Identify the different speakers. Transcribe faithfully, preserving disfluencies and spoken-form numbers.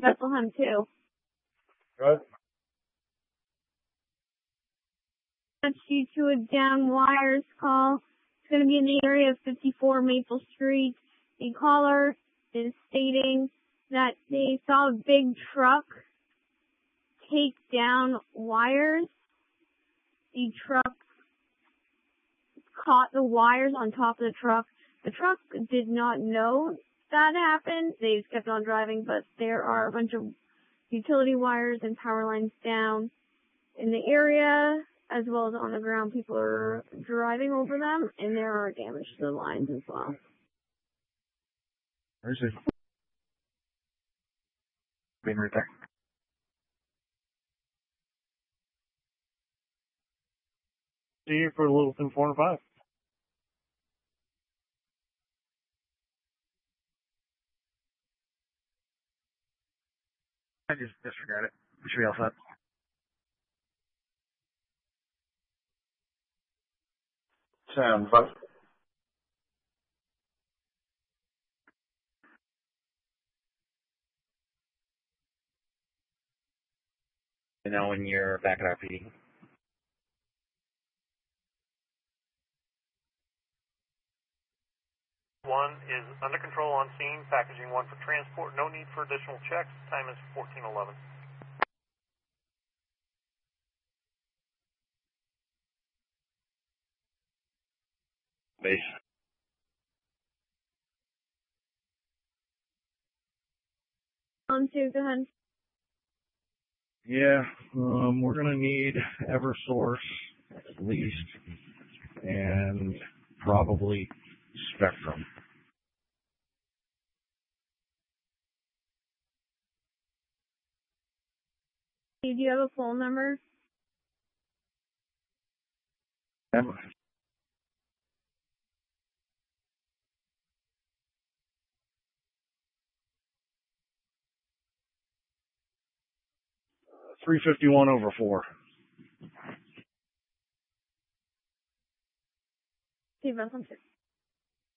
Speaker 1: Bethlehem too.
Speaker 2: Good.
Speaker 1: That's due to a down wires call. It's going to be in the area of fifty-four Maple Street. The caller is stating that they saw a big truck take down wires. The truck caught the wires on top of the truck. The truck did not know that happened. They just kept on driving, but there are a bunch of utility wires and power lines down in the area, as well as on the ground. People are driving over them, and there are damage to the lines as well.
Speaker 2: Where is it? Being right there. See you for Littleton four and five. I just disregard it. We should be all set. Sound five.
Speaker 3: You know when you're back at R P D.
Speaker 4: One is under control on scene, packaging one for transport. No need for additional checks. Time is fourteen eleven.
Speaker 3: Base.
Speaker 1: On to, go ahead.
Speaker 2: Yeah, um, we're gonna need Eversource at least, and probably Spectrum.
Speaker 1: Do you have a phone number?
Speaker 2: three fifty-one over four.
Speaker 1: See if I can